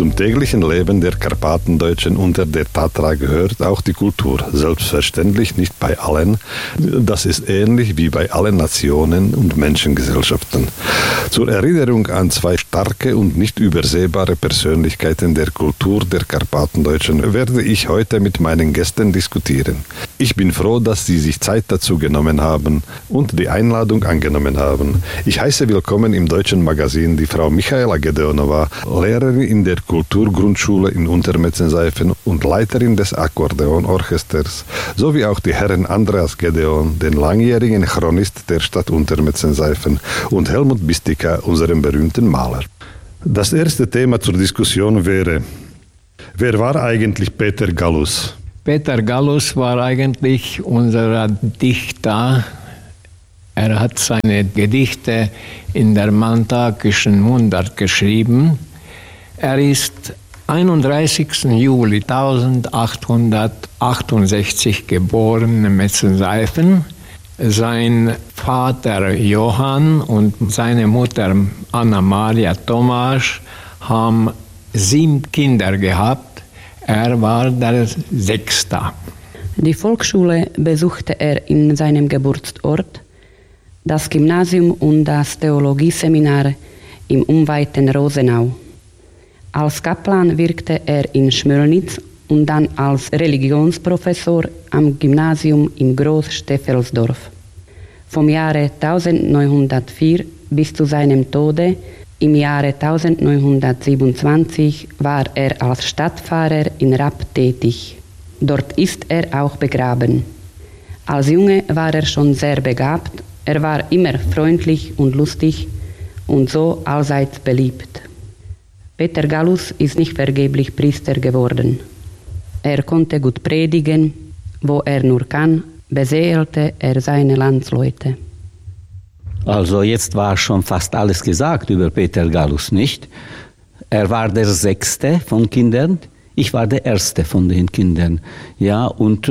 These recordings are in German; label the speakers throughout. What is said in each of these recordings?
Speaker 1: Zum täglichen Leben der Karpatendeutschen unter der Tatra gehört auch die Kultur. Selbstverständlich nicht bei allen. Das ist ähnlich wie bei allen Nationen und Menschengesellschaften. Zur Erinnerung an zwei starke und nicht übersehbare Persönlichkeiten der Kultur der Karpatendeutschen werde ich heute mit meinen Gästen diskutieren. Ich bin froh, dass sie sich Zeit dazu genommen haben und die Einladung angenommen haben. Ich heiße willkommen im Deutschen Magazin die Frau Michaela Gedeonova, Lehrerin in der Kulturgrundschule in Untermetzenseifen und Leiterin des Akkordeonorchesters, sowie auch die Herren Andreas Gedeon, den langjährigen Chronist der Stadt Untermetzenseifen, und Helmut Bistika, unseren berühmten Maler. Das erste Thema zur Diskussion wäre: Wer war eigentlich Peter Gallus?
Speaker 2: Peter Gallus war eigentlich unser Dichter. Er hat seine Gedichte in der Mantakischen Mundart geschrieben. Er ist 31. Juli 1868 geboren in Metzenseifen. Sein Vater Johann und seine Mutter Anna-Maria Tomasz haben 7 Kinder gehabt. Er war der 6.
Speaker 3: Die Volksschule besuchte er in seinem Geburtsort, das Gymnasium und das Theologieseminar im unweiten Rosenau. Als Kaplan wirkte er in Schmöllnitz und dann als Religionsprofessor am Gymnasium in Groß-Steffelsdorf. Vom Jahre 1904 bis zu seinem Tode im Jahre 1927 war er als Stadtpfarrer in Rapp tätig. Dort ist er auch begraben. Als Junge war er schon sehr begabt. Er war immer freundlich und lustig und so allseits beliebt. Peter Gallus ist nicht vergeblich Priester geworden. Er konnte gut predigen, wo er nur kann, beseelte er seine Landsleute.
Speaker 4: Also jetzt war schon fast alles gesagt über Peter Gallus, nicht? Er war der 6. von Kindern, ich war der 1. von den Kindern. Ja, und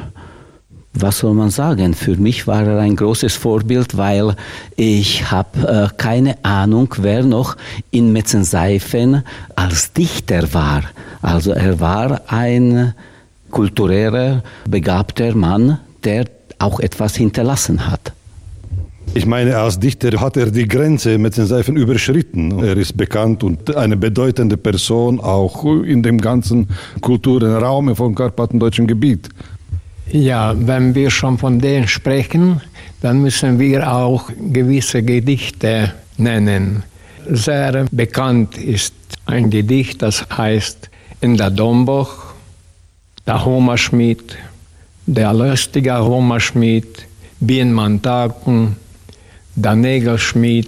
Speaker 4: was soll man sagen? Für mich war er ein großes Vorbild, weil ich habe keine Ahnung, wer noch in Metzenseifen als Dichter war. Also er war ein kultureller, begabter Mann, der auch etwas hinterlassen hat.
Speaker 1: Ich meine, als Dichter hat er die Grenze Metzenseifen überschritten. Er ist bekannt und eine bedeutende Person auch in dem ganzen Kulturraum vom karpatendeutschen Gebiet.
Speaker 2: Ja, wenn wir schon von denen sprechen, dann müssen wir auch gewisse Gedichte nennen. Sehr bekannt ist ein Gedicht, das heißt In der Domboch, der Homerschmied, der lustige Homerschmied, Bien Mantaken, der Nägelschmied,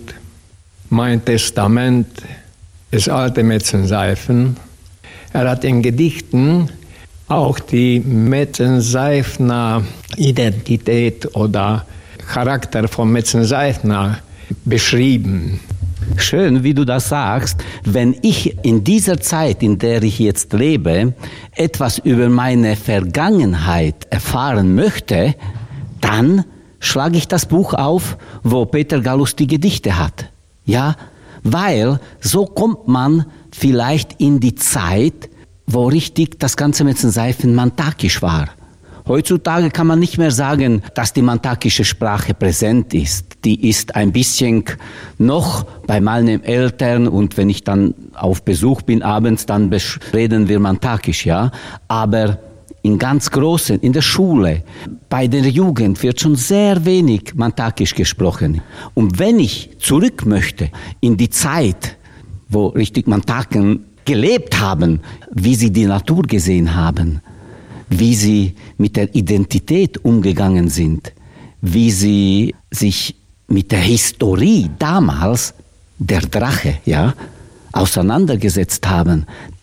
Speaker 2: Mein Testament, das alte Metzenseifen. Er hat in Gedichten auch die Metzenseifener Identität oder Charakter von Metzenseifener beschrieben.
Speaker 4: Schön, wie du das sagst. Wenn ich in dieser Zeit, in der ich jetzt lebe, etwas über meine Vergangenheit erfahren möchte, dann schlage ich das Buch auf, wo Peter Gallus die Gedichte hat. Ja, weil so kommt man vielleicht in die Zeit, wo richtig das ganze Metzenseifen mantakisch war. Heutzutage kann man nicht mehr sagen, dass die mantakische Sprache präsent ist. Die ist ein bisschen noch bei meinen Eltern und wenn ich dann auf Besuch bin abends, dann reden wir mantakisch, ja. Aber in ganz Großen, in der Schule, bei der Jugend wird schon sehr wenig mantakisch gesprochen. Und wenn ich zurück möchte in die Zeit, wo richtig Mantaken gelebt haben, wie sie die Natur gesehen haben, wie sie mit der Identität umgegangen sind, wie sie sich mit der Historie damals, der Drache, ja, auseinandergesetzt haben.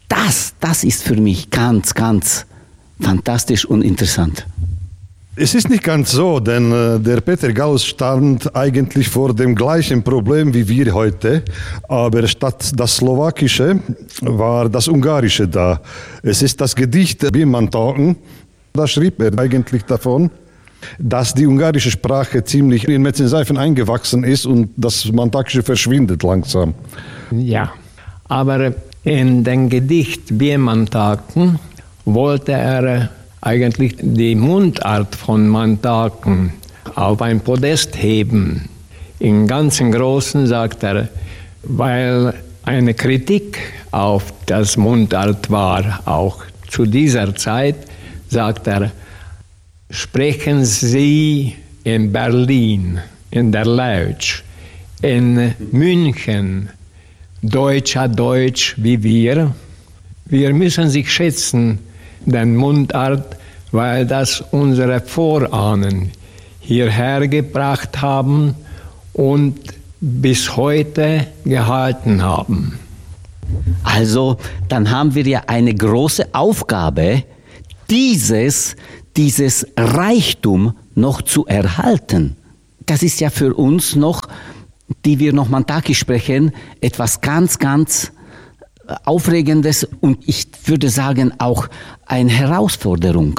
Speaker 4: Das ist für mich ganz, ganz fantastisch und interessant.
Speaker 1: Es ist nicht ganz so, denn der Peter Gallus stand eigentlich vor dem gleichen Problem wie wir heute, aber statt das Slowakische war das Ungarische da. Es ist das Gedicht Bien Mantaken, da schrieb er eigentlich davon, dass die ungarische Sprache ziemlich in Metzenseifen eingewachsen ist und das Mantakische verschwindet langsam.
Speaker 2: Ja, Aber in dem Gedicht Biermantaken wollte er eigentlich die Mundart von Mantaken auf ein Podest heben. Im ganzen Großen sagt er, weil eine Kritik auf das Mundart war, auch zu dieser Zeit, sagt er, sprechen Sie in Berlin, in der Leutsch, in München, Deutscher Deutsch wie wir. Wir müssen sich schätzen, den Mundart, weil das unsere Vorahnen hierher gebracht haben und bis heute gehalten haben.
Speaker 4: Also, dann haben wir ja eine große Aufgabe, dieses Reichtum noch zu erhalten. Das ist ja für uns noch, die wir noch Mantaki sprechen, etwas ganz, ganz Aufregendes und ich würde sagen auch eine Herausforderung.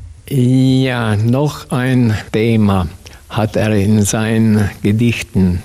Speaker 2: Ja, noch ein Thema hat er in seinen Gedichten.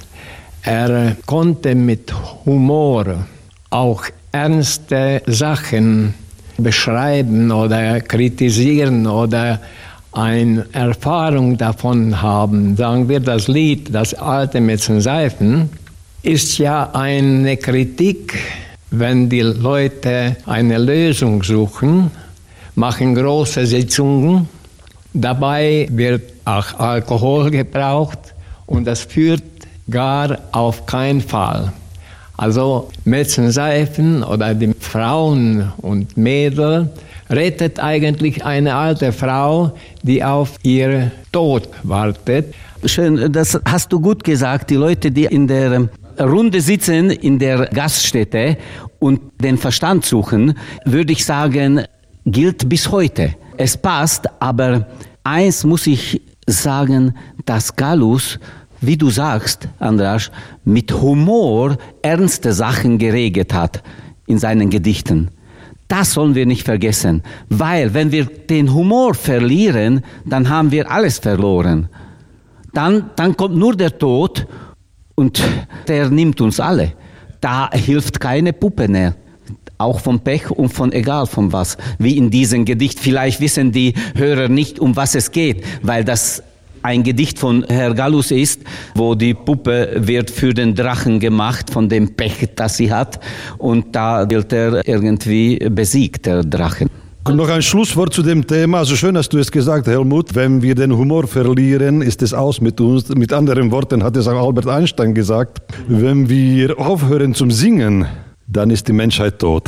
Speaker 2: Er konnte mit Humor auch ernste Sachen beschreiben oder kritisieren oder eine Erfahrung davon haben. Sagen wir, das Lied, das alte Metzenseifen, ist ja eine Kritik, wenn die Leute eine Lösung suchen, machen große Sitzungen, dabei wird auch Alkohol gebraucht und das führt gar auf keinen Fall. Also Metzenseifen oder die Frauen und Mädel rettet eigentlich eine alte Frau, die auf ihr Tod wartet.
Speaker 4: Schön, das hast du gut gesagt. Die Leute, die in der Runde sitzen, in der Gaststätte und den Verstand suchen, würde ich sagen, gilt bis heute. Es passt, aber eins muss ich sagen, dass Gallus, wie du sagst, Andras, mit Humor ernste Sachen geregelt hat in seinen Gedichten. Das sollen wir nicht vergessen, weil wenn wir den Humor verlieren, dann haben wir alles verloren. Dann kommt nur der Tod und der nimmt uns alle. Da hilft keine Puppe mehr. Auch vom Pech und von egal von was. Wie in diesem Gedicht. Vielleicht wissen die Hörer nicht, um was es geht, weil das ein Gedicht von Herr Gallus ist, wo die Puppe wird für den Drachen gemacht von dem Pech, das sie hat. Und da wird er irgendwie besiegt, der Drachen.
Speaker 1: Noch ein Schlusswort zu dem Thema. Also schön hast du es gesagt, Helmut. Wenn wir den Humor verlieren, ist es aus mit uns. Mit anderen Worten hat es auch Albert Einstein gesagt. Wenn wir aufhören zum Singen, dann ist die Menschheit tot.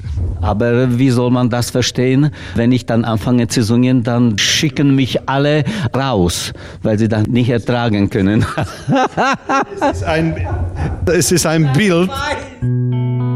Speaker 4: Aber wie soll man das verstehen? Wenn ich dann anfange zu singen, dann schicken mich alle raus, weil sie das nicht ertragen können.
Speaker 1: Es ist ein Bild.